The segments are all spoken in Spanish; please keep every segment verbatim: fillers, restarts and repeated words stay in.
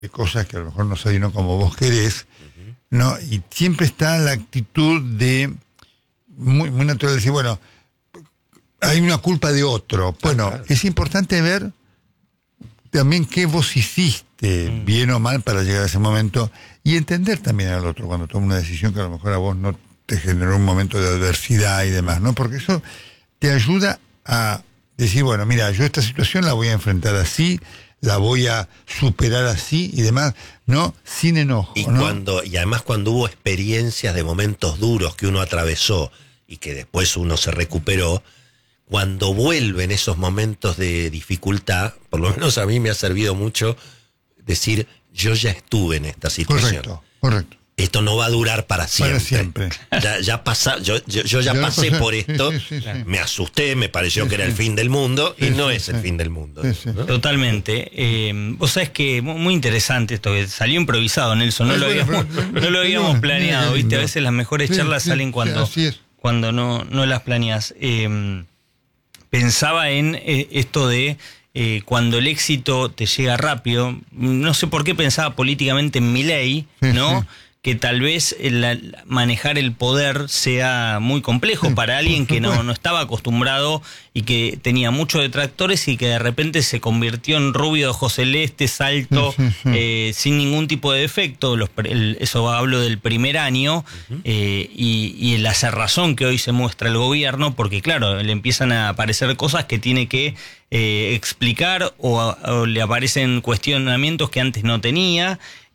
de cosas que a lo mejor no salieron como vos querés, uh-huh. ¿no? Y siempre está la actitud de, muy, muy natural, de decir, bueno, hay una culpa de otro. Bueno, ah, claro. Es importante ver también qué vos hiciste, mm. bien o mal, para llegar a ese momento, y entender también al otro cuando toma una decisión que a lo mejor a vos no te generó un momento de adversidad y demás, ¿no? Porque eso te ayuda a decir, bueno, mira, yo esta situación la voy a enfrentar así, la voy a superar así y demás, ¿no? Sin enojo, y ¿no? Cuando, y además cuando hubo experiencias de momentos duros que uno atravesó y que después uno se recuperó, cuando vuelven esos momentos de dificultad, por lo menos a mí me ha servido mucho decir, yo ya estuve en esta situación. Correcto, correcto. Esto no va a durar para siempre. Para siempre. Ya, ya pasa, yo, yo, yo ya yo pasé, pasé por esto, sí, sí, sí, sí. Me asusté, me pareció sí, que era sí. el fin del mundo, sí, y no sí, es sí. el fin del mundo. Sí, sí. ¿No? Totalmente. Eh, vos sabés que muy interesante esto, que salió improvisado, Nelson, no, no, lo, habíamos, no lo habíamos planeado, ¿viste? A veces las mejores sí, charlas sí, salen cuando, sí, cuando no, no las planeas. Eh, pensaba en eh, esto de eh, cuando el éxito te llega rápido, no sé por qué pensaba políticamente en Milei, ¿no? Sí, sí. Que tal vez el, manejar el poder sea muy complejo sí, para alguien que no, no estaba acostumbrado y que tenía muchos detractores y que de repente se convirtió en rubio de ojos celestes, alto, sí, sí, sí. Eh, sin ningún tipo de defecto. Los, el, eso hablo del primer año, uh-huh. eh, y, y la cerrazón que hoy se muestra el gobierno, porque claro, le empiezan a aparecer cosas que tiene que eh, explicar o, o le aparecen cuestionamientos que antes no tenía.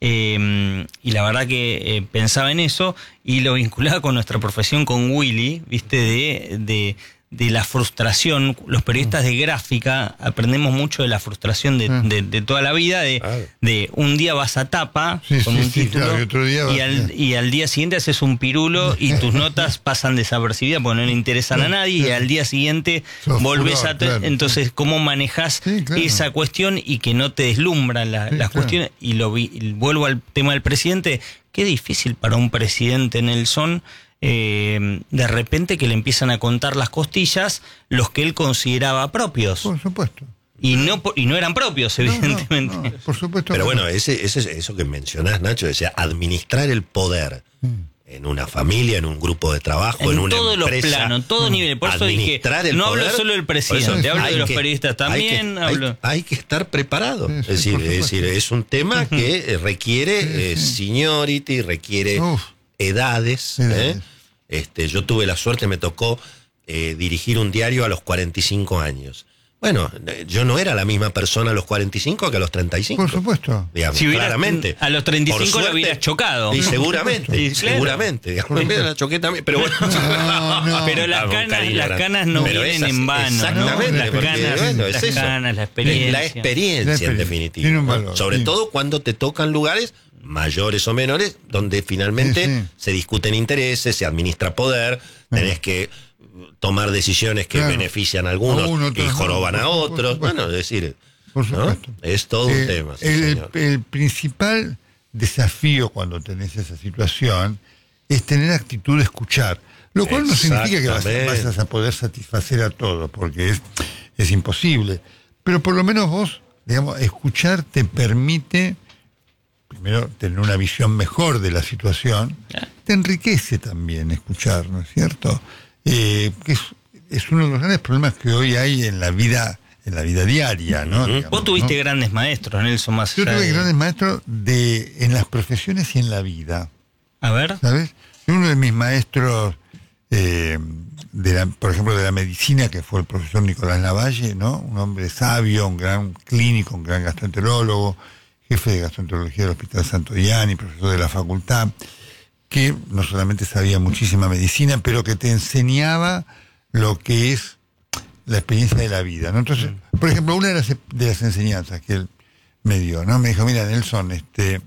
Eh, y la verdad que eh, pensaba en eso y lo vinculaba con nuestra profesión, con Willy, viste, de, de, de la frustración. Los periodistas de gráfica aprendemos mucho de la frustración de, de, de toda la vida, de, de un día vas a tapa sí, con sí, un título sí, claro, y, otro día y, al, y al día siguiente haces un pirulo y tus notas pasan desapercibidas porque no le interesan a nadie, y al día siguiente Sos volvés furor, a... Claro. Entonces, ¿cómo manejás sí, claro. esa cuestión y que no te deslumbran la, sí, las claro. cuestiones? Y lo vi, y vuelvo al tema del presidente. Qué difícil para un presidente, Nelson, Eh, de repente que le empiezan a contar las costillas los que él consideraba propios. Por supuesto. Y no, y no eran propios, evidentemente. No, no, no, por supuesto. Pero bueno, ese, ese, eso que mencionás, Nacho, decía, administrar el poder mm. en una familia, en un grupo de trabajo, en, en una todos empresa. los planos, todo mm. nivel. Por eso dije, el no poder, hablo solo del presidente, hablo de los que, periodistas también. Hay que, hablo... hay, hay que estar preparado. Sí, sí, es, decir, es decir, es un tema que requiere sí, eh, sí. seniority, requiere Uf. edades. edades. ¿eh? Este, yo tuve la suerte, me tocó eh, dirigir un diario a los cuarenta y cinco años. Bueno, yo no era la misma persona a los cuarenta y cinco que a los treinta y cinco. Por supuesto. Digamos, si hubiera, claramente. A los treinta y cinco suerte, lo hubieras chocado. Y seguramente, sí, claro. seguramente. Digamos, la choqué también, pero bueno. No, no. Pero las canas, las canas no pero vienen esas, en vano. Exactamente. ¿no? Las, porque, canas, bueno, las es canas, la experiencia. La experiencia, en definitiva. Tiene un valor, Sobre sí. todo cuando te tocan lugares mayores o menores, donde finalmente sí, sí. se discuten intereses, se administra poder, tenés que tomar decisiones que claro. benefician a algunos a uno, y joroban no, a otros. Bueno, es decir, por supuesto. ¿no? Es todo eh, un tema. Sí, el, el principal desafío cuando tenés esa situación es tener actitud de escuchar, lo cual no significa que vas, vas a poder satisfacer a todos, porque es, es imposible. Pero por lo menos vos, digamos, escuchar te permite primero tener una visión mejor de la situación, te enriquece también escuchar, ¿no es cierto? Eh, que es, es uno de los grandes problemas que hoy hay en la vida, en la vida diaria, ¿no? Uh-huh. Digamos, Vos tuviste ¿no? grandes maestros, Nelson, más Yo allá tuve de... grandes maestros de, en las profesiones y en la vida. A ver. ¿Sabes? Uno de mis maestros, eh, de la, por ejemplo, de la medicina, que fue el profesor Nicolás Lavalle, ¿no? Un hombre sabio, un gran clínico, un gran gastroenterólogo, jefe de gastroenterología del Hospital Santo Diani, profesor de la facultad, que no solamente sabía muchísima medicina, pero que te enseñaba lo que es la experiencia de la vida, ¿no? Entonces, por ejemplo, una de las, de las enseñanzas que él me dio, ¿no? Me dijo, mira, Nelson, este,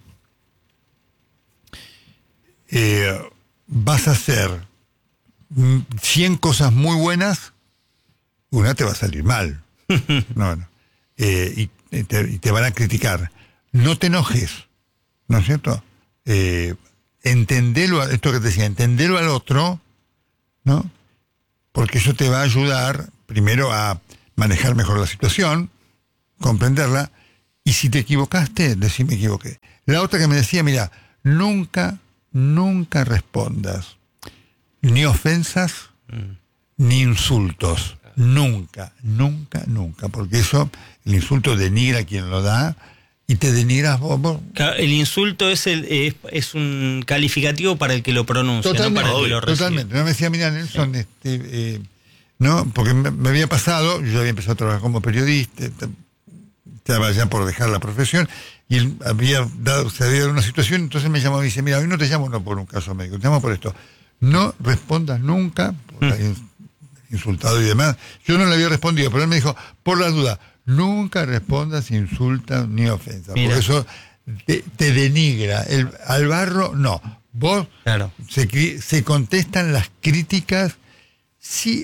eh, vas a hacer cien cosas muy buenas, una te va a salir mal. No, no. Eh, y, te, y te van a criticar. No te enojes, ¿no es cierto? Eh, entendelo, esto que te decía, entendelo al otro, ¿no? Porque eso te va a ayudar, primero, a manejar mejor la situación, comprenderla, Y si te equivocaste, decí me equivoqué. La otra que me decía, mira, nunca, nunca respondas ni ofensas mm. ni insultos. Nunca, nunca, nunca. Porque eso, el insulto denigra a quien lo da y te denigras vos. vos. El insulto es, el, es, es un calificativo para el que lo pronuncia, totalmente, no para el que lo recibe. Totalmente. No me decía, mira, Nelson, sí. este, eh, no, porque me, me había pasado, yo había empezado a trabajar como periodista, estaba ya por dejar la profesión, y él había dado, se había dado una situación, entonces me llamó y dice, mira, hoy no te llamo no por un caso médico, te llamo por esto. No respondas nunca, porque mm. insultado y demás. Yo no le había respondido, pero él me dijo, por la duda, nunca respondas insultas ni ofensas, porque eso te, te denigra. El, al barro, no. Vos, claro. se, se contestan las críticas si,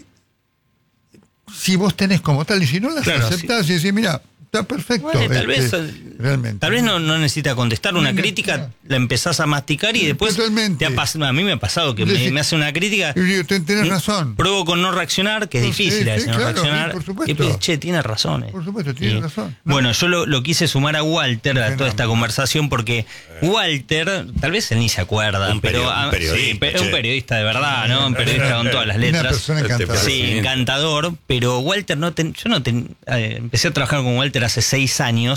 si vos tenés como tal, y si no las claro, aceptás sí. y decís, mira, está perfecto. Bueno, tal este, vez, realmente. Tal vez no, no necesita contestar una no, crítica, no. la empezás a masticar y después te ha pasado, a mí me ha pasado que me, me hace una crítica. Y tenés razón. Pruebo con no reaccionar, que es no, difícil sí, a veces sí, no claro, reaccionar. Sí, por supuesto. Y después, che, tiene razón. Por supuesto, tiene razón. No. Bueno, yo lo, lo quise sumar a Walter a toda esta conversación porque Walter, tal vez él ni se acuerda, un pero un periodista, sí, un periodista de verdad, ¿no? Un periodista con todas las letras. Una persona encantadora. Sí, encantador, pero Walter no ten, yo no ten, eh, empecé a trabajar con Walter hace seis años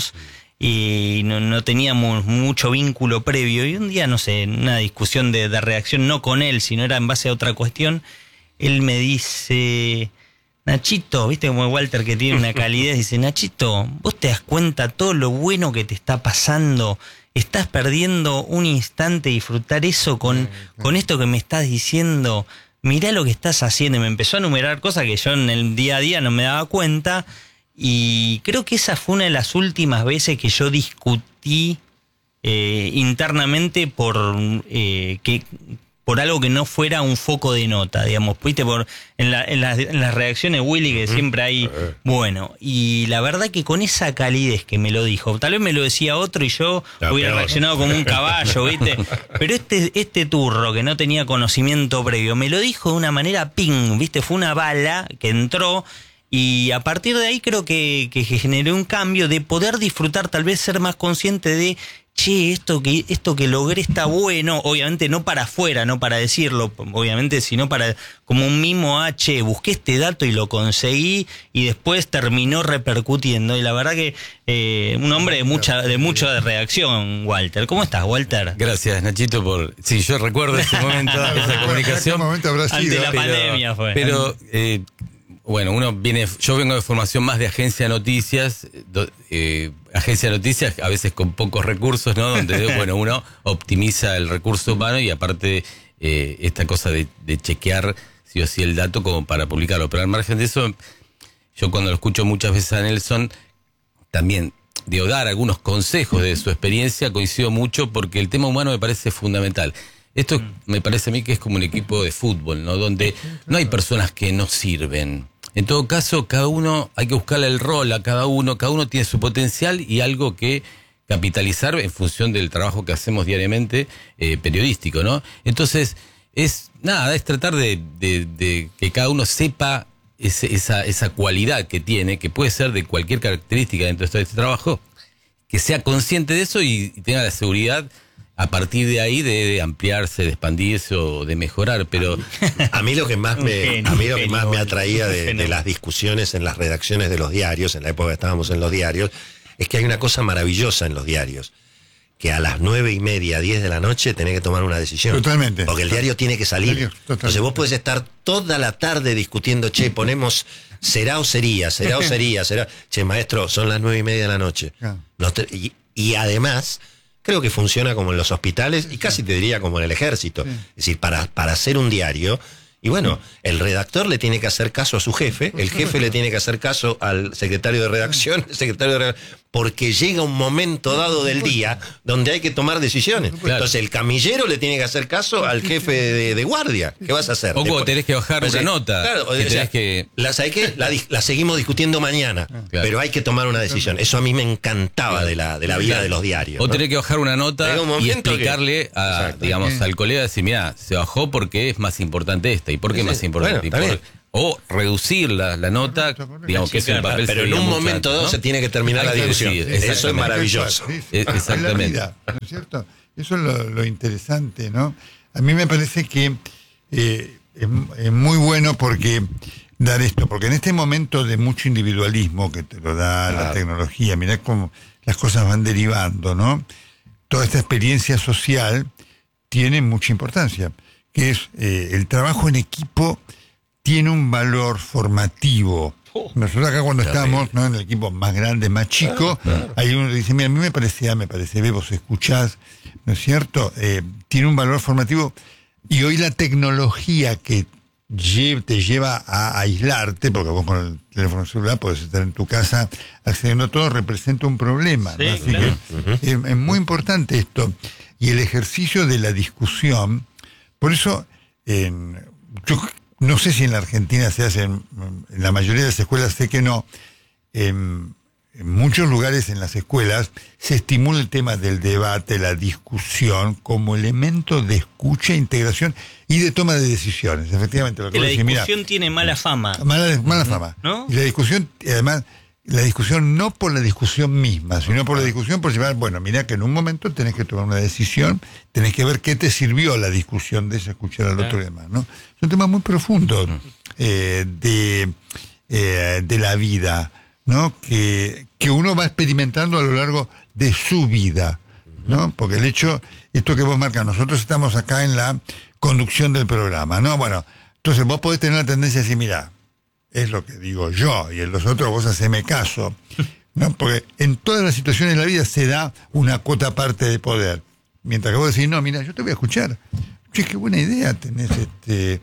y no, no teníamos mucho vínculo previo y un día, no sé, en una discusión de, de reacción, no con él, sino era en base a otra cuestión, él me dice, Nachito, viste como Walter que tiene una calidez, dice, Nachito, vos te das cuenta todo lo bueno que te está pasando, estás perdiendo un instante disfrutar eso con, con esto que me estás diciendo, mirá lo que estás haciendo, y me empezó a enumerar cosas que yo en el día a día no me daba cuenta. Y creo que esa fue una de las últimas veces que yo discutí eh, internamente por eh, que por algo que no fuera un foco de nota, digamos, viste, por en, la, en, las, en las reacciones Willy que siempre hay, bueno, y la verdad que con esa calidez que me lo dijo, tal vez me lo decía otro y yo no, hubiera peor. reaccionado como un caballo, viste, pero este este turro que no tenía conocimiento previo me lo dijo de una manera ping, viste, fue una bala que entró. Y a partir de ahí creo que, que generó un cambio de poder disfrutar, tal vez ser más consciente de, che, esto que, esto que logré está bueno, obviamente no para afuera, no para decirlo, obviamente, sino para como un mimo, ah, che, busqué este dato y lo conseguí y después terminó repercutiendo. Y la verdad que eh, un hombre de mucha de mucha de reacción, Walter. ¿Cómo estás, Walter? Gracias, Nachito, por... Sí, yo recuerdo ese momento, esa comunicación. Momento habrá sido, ante la pero, pandemia fue. Pero... Eh, Bueno, uno viene, yo vengo de formación más de agencia de noticias, do, eh, agencia de noticias a veces con pocos recursos, ¿no? Donde, bueno, uno optimiza el recurso humano y aparte eh, esta cosa de, de chequear sí o sí el dato como para publicarlo. Pero al margen de eso, yo cuando lo escucho muchas veces a Nelson, también digo, dar algunos consejos de su experiencia, coincido mucho porque el tema humano me parece fundamental. Esto me parece a mí que es como un equipo de fútbol, ¿no? Donde no hay personas que no sirven. En todo caso, cada uno, hay que buscarle el rol a cada uno, cada uno tiene su potencial y algo que capitalizar en función del trabajo que hacemos diariamente eh, periodístico, ¿no? Entonces, es nada, es tratar de, de, de que cada uno sepa ese, esa, esa cualidad que tiene, que puede ser de cualquier característica dentro de este trabajo, que sea consciente de eso y, y tenga la seguridad a partir de ahí de, de ampliarse, de expandirse o de mejorar, pero a mí lo que más me genio, a mí lo que más me atraía de, de las discusiones en las redacciones de los diarios, en la época que estábamos en los diarios, es que hay una cosa maravillosa en los diarios, que a las nueve y media, diez de la noche tenés que tomar una decisión. Totalmente. Porque el diario tiene que salir. Totalmente. Entonces vos podés estar toda la tarde discutiendo, che, ponemos será o sería, será o sería, será. Che, maestro, son las nueve y media de la noche. No te, y, y además creo que funciona como en los hospitales y casi te diría como en el ejército. Sí. Es decir, para, para hacer un diario, y bueno, el redactor le tiene que hacer caso a su jefe, el jefe le tiene que hacer caso al secretario de redacción, el secretario de redacción, porque llega un momento dado del día donde hay que tomar decisiones. Claro. Entonces el camillero le tiene que hacer caso al jefe de, de guardia. ¿Qué vas a hacer? O Después, tenés que bajar una nota. Claro, que o sea, que... La, ¿sabés qué? La, la seguimos discutiendo mañana, claro. Pero hay que tomar una decisión. Eso a mí me encantaba de la, de la vida claro. de los diarios. O ¿no? tenés que bajar una nota y explicarle que... a, digamos, al colega, decir, mira, se bajó porque es más importante esta. ¿Y por qué es más importante? Bueno, y por, o reducir la, la nota, digamos que es el papel. Pero en un momento dado, ¿no?, se tiene que terminar la discusión. Sí, eso es maravilloso. Sí, sí, exactamente. Vida, ¿no es cierto? Eso es lo, lo interesante, ¿no? A mí me parece que eh, es, es muy bueno porque dar esto, porque en este momento de mucho individualismo que te lo da claro. la tecnología, mirá cómo las cosas van derivando, ¿no? Toda esta experiencia social tiene mucha importancia, que es eh, el trabajo en equipo tiene un valor formativo. Nosotros acá cuando claro, estamos, ¿no?, en el equipo más grande, más chico, claro, claro. hay uno que dice, mira, a mí me parece A, me parece B, vos escuchás, ¿no es cierto? Eh, tiene un valor formativo y hoy la tecnología que lle- te lleva a aislarte, porque vos con el teléfono celular podés estar en tu casa accediendo a todo, representa un problema, sí, ¿no? Así claro. que uh-huh. es, es muy importante esto. Y el ejercicio de la discusión, por eso, en, yo no sé si en la Argentina se hace, en, en la mayoría de las escuelas sé que no, en, en muchos lugares en las escuelas se estimula el tema del debate, la discusión, como elemento de escucha, integración y de toma de decisiones. Efectivamente, lo que la decís, discusión mira, tiene mala fama. Mala, mala fama. ¿No? Y la discusión, además, la discusión no por la discusión misma, sino por la discusión por llevar, bueno, mira que en un momento tenés que tomar una decisión, tenés que ver qué te sirvió la discusión de esa, escuchar al otro y demás, ¿no? Es un tema muy profundo eh, de, eh, de la vida, ¿no? Que, que uno va experimentando a lo largo de su vida, ¿no? Porque el hecho, esto que vos marcas, nosotros estamos acá en la conducción del programa, ¿no? Bueno, entonces vos podés tener la tendencia a decir, mira, es lo que digo yo, y en los otros vos haceme caso, ¿no? Porque en todas las situaciones de la vida se da una cuota parte de poder. Mientras que vos decís, no, mira, yo te voy a escuchar. Che, qué buena idea tenés, este...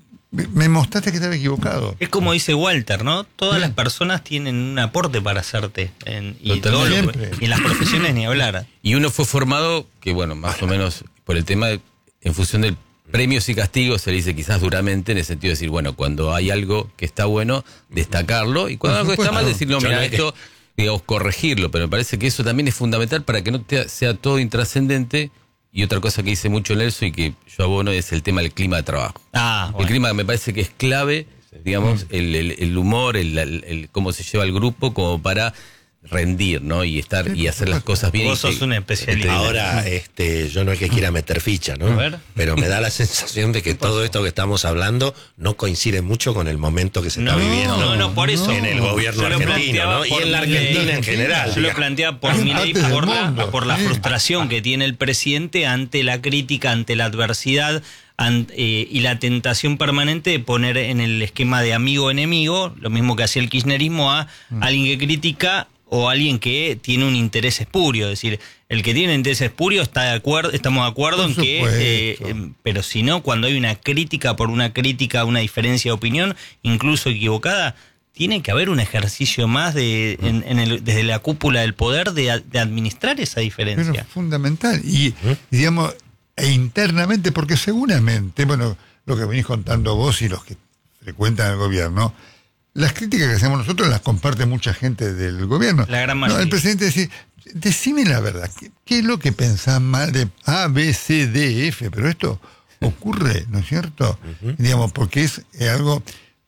Me mostraste que estaba equivocado. Es como dice Walter, ¿no? Todas las personas tienen un aporte para hacerte. En, y, todo lo, y en las profesiones ni hablar. Y uno fue formado, que bueno, más o menos por el tema, de, en función del premios y castigos, se le dice quizás duramente, en el sentido de decir, bueno, cuando hay algo que está bueno, destacarlo, y cuando algo está mal, decir, no, mira, esto, digamos, corregirlo. Pero me parece que eso también es fundamental para que no te, sea todo intrascendente. Y otra cosa que dice mucho Nelson y que yo abono es el tema del clima de trabajo. Ah, bueno. El clima me parece que es clave, digamos, el, el, el humor, el, el, el cómo se lleva el grupo como para rendir, ¿no? Y estar y hacer las cosas bien. Vos sos un especialista. Ahora, este, yo no es que quiera meter ficha, ¿no? A ver. Pero me da la sensación de que todo esto que estamos hablando no coincide mucho con el momento que se está no, viviendo. No, no, por eso. En el gobierno argentino, ¿no? Y en la Argentina en general. Yo lo planteaba por Milei, por la, por la frustración que tiene el presidente ante la crítica, ante la adversidad, ante, eh, y la tentación permanente de poner en el esquema de amigo-enemigo, lo mismo que hacía el kirchnerismo, a mm. alguien que critica o alguien que tiene un interés espurio. Es decir, el que tiene interés espurio está de acuerdo, estamos de acuerdo en que, eh, eh, pero si no, cuando hay una crítica por una crítica, una diferencia de opinión, incluso equivocada, tiene que haber un ejercicio más de en, en el, desde la cúpula del poder de, de administrar esa diferencia. Pero es fundamental. Y, ¿Eh? digamos, e internamente, porque seguramente, bueno, lo que venís contando vos y los que frecuentan el gobierno, las críticas que hacemos nosotros las comparte mucha gente del gobierno. La gran mayoría. No, el presidente dice, decime la verdad, ¿qué, qué es lo que pensás mal de A, B, C, D, F? Pero esto ocurre, ¿no es cierto? Uh-huh. Digamos, porque es algo...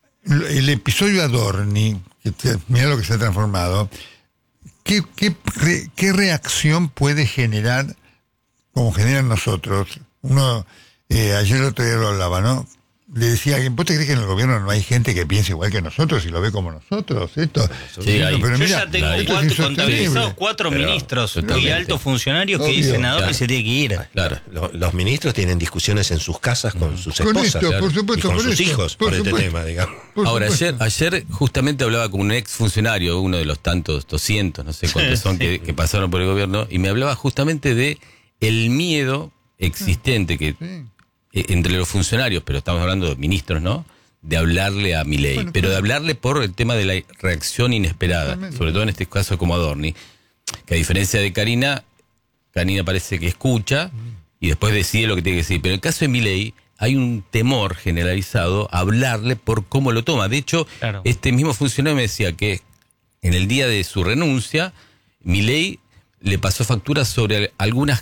El episodio Adorni, que te, mira lo que se ha transformado, ¿qué, qué, re, qué reacción puede generar, como generan nosotros? Uno, eh, ayer el otro día lo hablaba, ¿no? Le decía a alguien, ¿vos te crees que en el gobierno no hay gente que piense igual que nosotros y lo ve como nosotros? Esto, sí, esto pero yo mira, ya tengo cuatro, contabilizados cuatro pero, ministros y altos funcionarios que dicen senador claro. que se tiene que ir. Claro, los, los ministros tienen discusiones en sus casas con sus con esposas esto, claro, por supuesto, y con por sus esto, hijos por, por supuesto, este tema, digamos. Ahora, ayer, ayer justamente hablaba con un ex funcionario, uno de los tantos, doscientos, no sé cuántos son, sí. que, que pasaron por el gobierno, y me hablaba justamente de el miedo existente que... Sí. entre los funcionarios, pero estamos hablando de ministros, ¿no? De hablarle a Milei, bueno, pero de hablarle por el tema de la reacción inesperada, realmente. Sobre todo en este caso como Adorni, que a diferencia de Karina, Karina parece que escucha y después decide lo que tiene que decir, pero en el caso de Milei hay un temor generalizado a hablarle por cómo lo toma. De hecho, claro. este mismo funcionario me decía que en el día de su renuncia, Milei le pasó facturas sobre algunas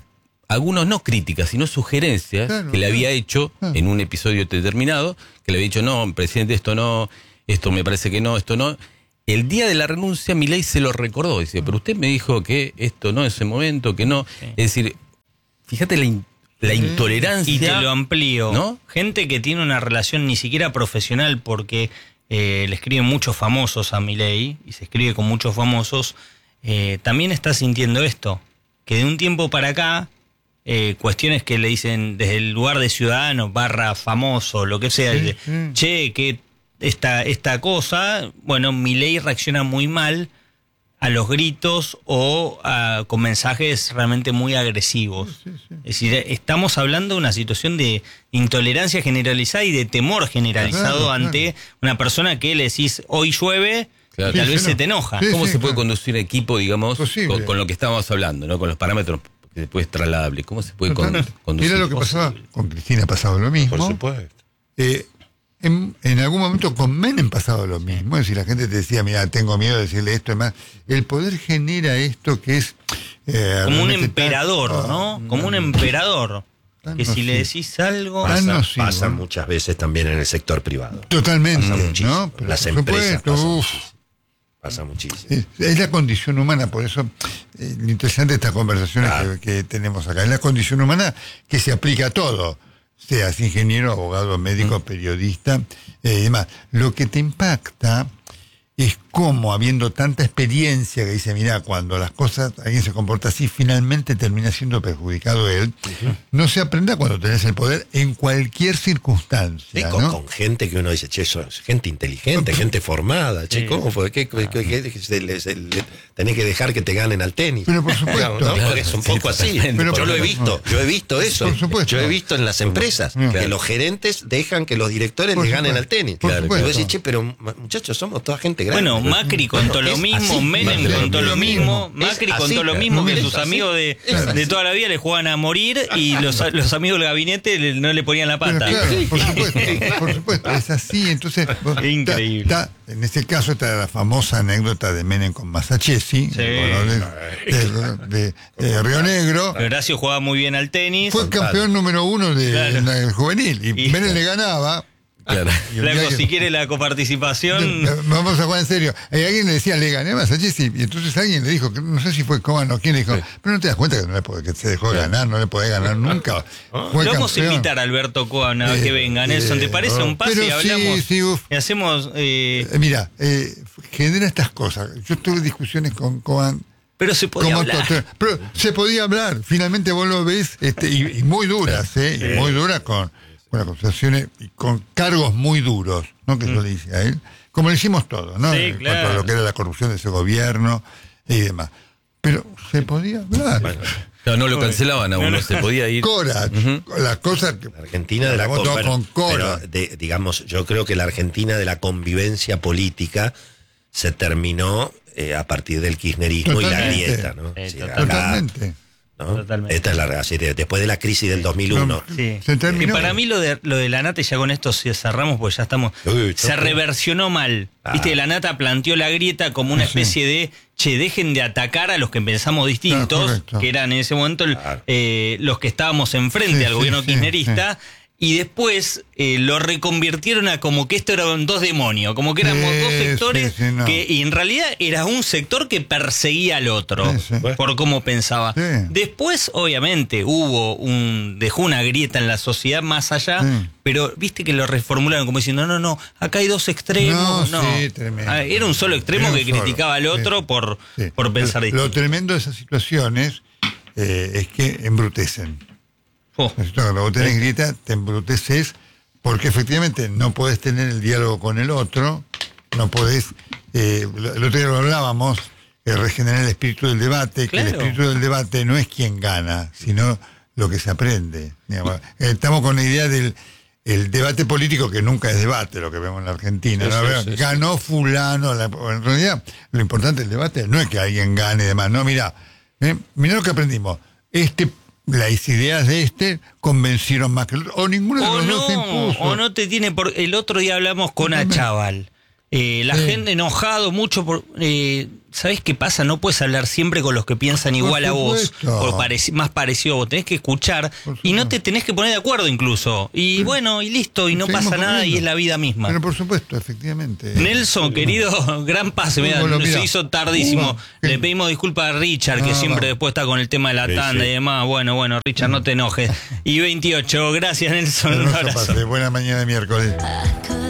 algunos no críticas, sino sugerencias claro, que le había hecho claro. en un episodio determinado, que le había dicho, no, presidente, esto no, esto me parece que no, esto no. El día de la renuncia, Milei se lo recordó, dice, pero usted me dijo que esto no, ese momento, que no. Sí. Es decir, fíjate la, in, la intolerancia. Y te lo amplío, ¿no? Gente que tiene una relación ni siquiera profesional, porque eh, le escriben muchos famosos a Milei, y se escribe con muchos famosos, eh, también está sintiendo esto, que de un tiempo para acá, eh, cuestiones que le dicen desde el lugar de ciudadano, barra famoso, lo que sea, sí, sí. che, que esta, esta cosa, bueno, Milei reacciona muy mal a los gritos o a, con mensajes realmente muy agresivos. Sí, sí, sí. Es decir, estamos hablando de una situación de intolerancia generalizada y de temor generalizado claro, ante claro. una persona que le decís, hoy llueve, claro. y tal sí, vez sí, se no. te enoja. Sí, ¿Cómo sí, se claro. puede conducir equipo, digamos, con, con lo que estábamos hablando, ¿no? Con los parámetros que después trasladables? ¿Cómo se puede con, conducir? Era lo que pasaba con Cristina, pasaba lo mismo. Por supuesto. Eh, En, en algún momento con Menem pasado lo mismo, es decir, la gente te decía, mira, tengo miedo de decirle esto y más. El poder genera esto que es... Eh, como un emperador, tan, ¿no? Oh, como un emperador. Que si le decís algo... Pasa, no pasa ¿no? muchas veces también en el sector privado. Totalmente, pasa muchísimo. ¿no? Pero las empresas pasa muchísimo. Pasa muchísimo. Es, es la condición humana, por eso eh, lo interesante de estas conversaciones claro. que, que tenemos acá. Es la condición humana que se aplica a todo. Seas ingeniero, abogado, médico, mm. periodista eh, y demás. Lo que te impacta es cómo, habiendo tanta experiencia que dice, mira, cuando las cosas, alguien se comporta así, finalmente termina siendo perjudicado él. Uh-huh. No se aprenda cuando tenés el poder en cualquier circunstancia. Sí, con, ¿no? con gente que uno dice, che, eso es gente inteligente, gente formada. Che, sí. ¿cómo fue? ¿Qué, qué, qué, qué, qué se le, se le, tenés que dejar que te ganen al tenis? Pero por supuesto. ¿no? Porque es un poco sí, así. Pero yo lo he visto, yo he visto eso. Por supuesto. Yo he visto en las empresas claro. que los gerentes dejan que los directores les ganen al tenis. Claro. Y vos decís, che, pero muchachos, somos toda gente grande. Bueno, Macri contó bueno, lo mismo, así, Menem contó lo mismo, Macri es contó así, lo mismo, que sus amigos de, de toda la vida le jugaban a morir y los, los amigos del gabinete le, no le ponían la pata. Pero claro, por supuesto, por supuesto, es así, entonces... Increíble. Ta, ta, en este caso está la famosa anécdota de Menem con Masachesi, sí. bueno, de, de, de, de Río Negro. Horacio jugaba muy bien al tenis. Fue campeón número uno del claro. juvenil y, y Menem le ganaba. Claro. Flaco, si quiere la coparticipación. Vamos a jugar en serio. Y alguien le decía, le gané a Masachesi. Y entonces alguien le dijo, no sé si fue Coban o quién le dijo, sí. pero no te das cuenta que, no le puede, que se dejó de ganar, no le podés ganar nunca. Lo vamos a invitar a Alberto Coban a eh, que venga. Nelson, ¿te parece eh, un pase y hablamos? Sí, sí, uf. Y hacemos. Eh... Eh, mira, eh, genera estas cosas. Yo tuve discusiones con Coban. Pero se podía hablar. Todo, pero se podía hablar. Finalmente vos lo ves, este, y, y muy duras, ¿eh? Y muy duras con. con acusaciones y con cargos muy duros, ¿no? Que mm. yo le hice a él, como le hicimos todos, ¿no? Sí, en claro. cuanto a lo que era la corrupción de ese gobierno y demás. Pero se podía hablar. Bueno, no, no lo cancelaban a uno, se podía ir. Cora, uh-huh. las cosas que... La Argentina de la, la con, con Cora. Pero de, digamos, yo creo que la Argentina de la convivencia política se terminó eh, a partir del kirchnerismo totalmente. Y la grieta, ¿no? Eh, sí, totalmente. Acá, ¿no? Totalmente. Esta es la así, después de la crisis del dos mil uno. Sí. Se terminó. Y para mí lo de lo de la nata, y ya con esto cerramos, porque ya estamos. Uy, se reversionó mal. Ah. Viste, la nata planteó la grieta como una especie sí. de che, dejen de atacar a los que pensamos distintos, ah, que eran en ese momento claro. eh, los que estábamos enfrente sí, al gobierno sí, kirchnerista. Sí. Y después eh, lo reconvirtieron a como que esto eran dos demonios, como que éramos sí, dos sectores sí, sí, no. que y en realidad era un sector que perseguía al otro sí, sí. por cómo pensaba. Sí. Después, obviamente, hubo un dejó una grieta en la sociedad más allá, sí. pero viste que lo reformularon como diciendo, no, no, acá hay dos extremos. No, no. Sí, ah, era un solo extremo un que solo. criticaba al otro sí. por, sí. por pensar distinto. Lo tremendo de esas situaciones eh, es que embrutecen. Oh. Cuando vos tenés grieta, te embruteces, porque efectivamente no podés tener el diálogo con el otro, no podés, eh, el otro día lo hablábamos, eh, regenerar el espíritu del debate, claro. que el espíritu del debate no es quien gana, sino lo que se aprende. Digamos. Estamos con la idea del el debate político, que nunca es debate, lo que vemos en la Argentina. Sí, ¿no? sí, sí, ganó sí. fulano, la, en realidad lo importante del debate no es que alguien gane y demás, no, mira, eh, mira lo que aprendimos, este las ideas de este convencieron más que el otro, o ninguno de o los no, dos se impuso. O no te tiene por... El otro día hablamos con Achával Eh, la sí. gente enojado mucho por... Eh, ¿Sabés qué pasa? No puedes hablar siempre con los que piensan por igual supuesto. a vos, o parec- más parecido a vos. Tenés que escuchar y no te tenés que poner de acuerdo incluso. Y pero, bueno, y listo, y no pasa nada corriendo. Y es la vida misma. Pero por supuesto, efectivamente. Nelson, querido, gran pase. Mirá, bueno, se hizo tardísimo. Uh, Le pedimos disculpas a Richard, que no, siempre no. después está con el tema de la sí, tanda sí. y demás. Bueno, bueno, Richard, no te enojes. Y veintiocho, gracias Nelson. Un abrazo. Buena mañana de miércoles.